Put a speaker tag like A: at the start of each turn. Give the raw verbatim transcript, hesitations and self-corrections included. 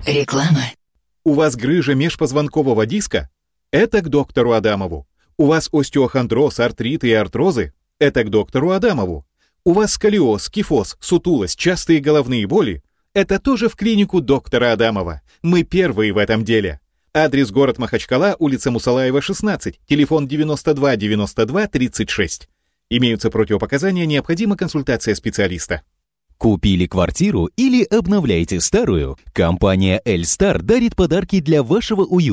A: Реклама.
B: У вас грыжа межпозвонкового диска? Это к доктору Адамову. У вас остеохондроз, артриты и артрозы? Это к доктору Адамову. У вас сколиоз, кифоз, сутулость, частые головные боли? Это тоже в клинику доктора Адамова. Мы первые в этом деле. Адрес: город Махачкала, улица Мусалаева, шестнадцать, телефон девяносто два девяносто два тридцать шесть. Имеются противопоказания, необходима консультация специалиста.
C: Купили квартиру или обновляете старую? Компания Эльстар дарит подарки для вашего уюта.